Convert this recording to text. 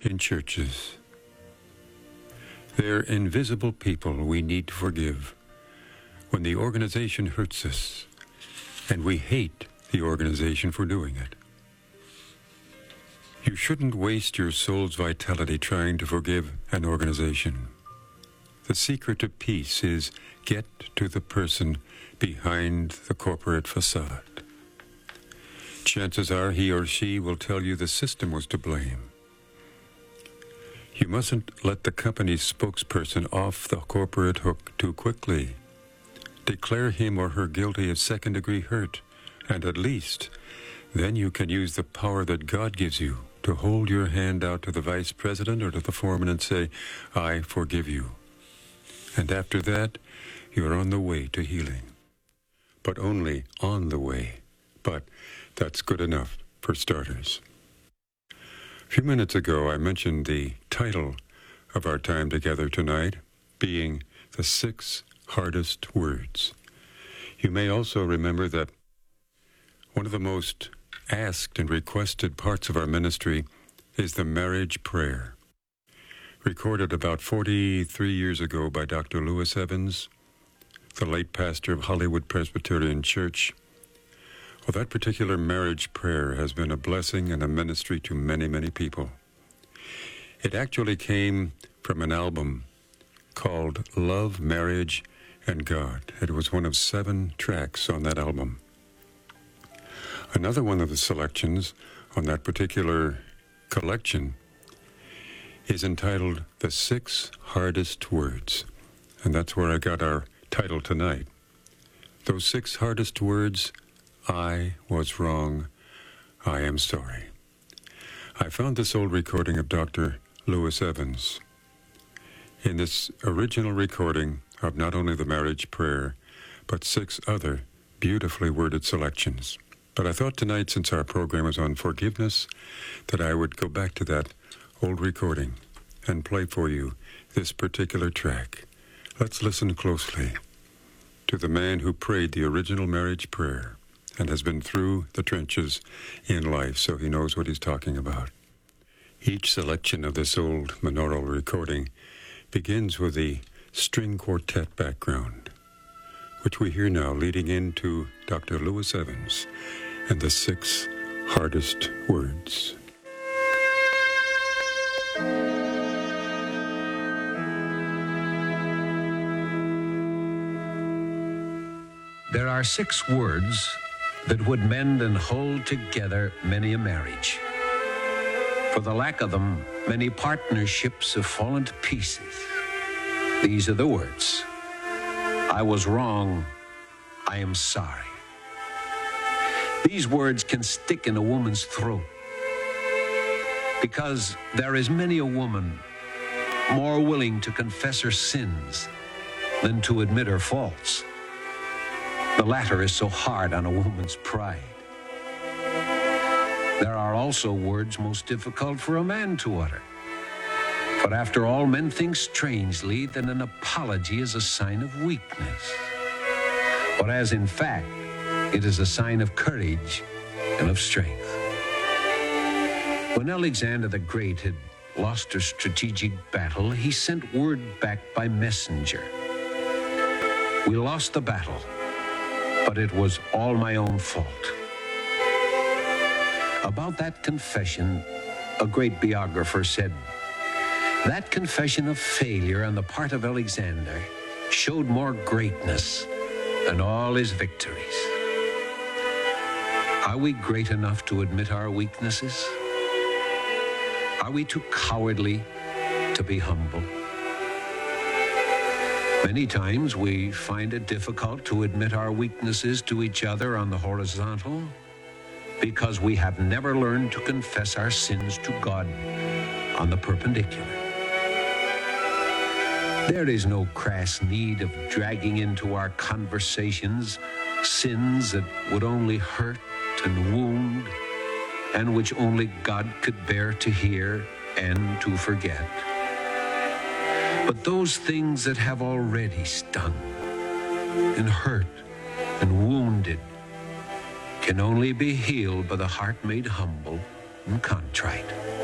in churches. They're invisible people we need to forgive when the organization hurts us, and we hate the organization for doing it. You shouldn't waste your soul's vitality trying to forgive an organization. The secret to peace is get to the person behind the corporate facade. Chances are he or she will tell you the system was to blame. You mustn't let the company's spokesperson off the corporate hook too quickly. Declare him or her guilty of second-degree hurt, and at least then you can use the power that God gives you to hold your hand out to the vice president or to the foreman and say, I forgive you. And after that, you're on the way to healing. But only on the way. But that's good enough for starters. A few minutes ago, I mentioned the title of our time together tonight being The 6 Hardest Words. You may also remember that one of the most asked and requested parts of our ministry is the marriage prayer. Recorded about 43 years ago by Dr. Lewis Evans, the late pastor of Hollywood Presbyterian Church. Well, that particular marriage prayer has been a blessing and a ministry to many, many people. It actually came from an album called Love, Marriage, and God. It was one of 7 tracks on that album. Another one of the selections on that particular collection is entitled The 6 Hardest Words. And that's where I got our title tonight. Those 6 hardest words: I was wrong, I am sorry. I found this old recording of Dr. Lewis Evans. In this original recording of not only the marriage prayer, but 6 other beautifully worded selections. But I thought tonight, since our program is on forgiveness, that I would go back to that old recording and play for you this particular track. Let's listen closely to the man who prayed the original marriage prayer and has been through the trenches in life, so he knows what he's talking about. Each selection of this old monaural recording begins with the string quartet background, which we hear now leading into Dr. Lewis Evans and the 6 hardest words. There are 6 words that would mend and hold together many a marriage. For the lack of them, many partnerships have fallen to pieces. These are the words: I was wrong, I am sorry. These words can stick in a woman's throat because there is many a woman more willing to confess her sins than to admit her faults. The latter is so hard on a woman's pride. There are also words most difficult for a man to utter. But after all, men think strangely that an apology is a sign of weakness, whereas in fact, it is a sign of courage and of strength. When Alexander the Great had lost a strategic battle, he sent word back by messenger. We lost the battle, but it was all my own fault. About that confession, a great biographer said, that confession of failure on the part of Alexander showed more greatness than all his victories. Are we great enough to admit our weaknesses? Are we too cowardly to be humble? Many times we find it difficult to admit our weaknesses to each other on the horizontal because we have never learned to confess our sins to God on the perpendicular. There is no crass need of dragging into our conversations sins that would only hurt and wound, and which only God could bear to hear and to forget. But those things that have already stung and hurt and wounded can only be healed by the heart made humble and contrite.